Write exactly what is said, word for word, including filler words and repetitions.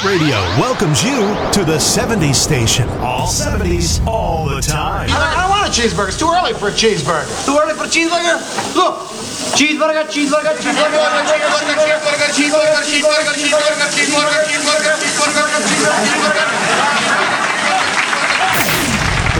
Radio welcomes you to the seventies station. All seventies, all the time. I, I don't want a cheeseburger. It's too early for a cheeseburger. Too early for a cheeseburger? Look. Cheeseburger, cheeseburger, cheeseburger, cheeseburger, cheeseburger, cheeseburger, cheeseburger, cheeseburger, cheeseburger, cheeseburger, cheeseburger.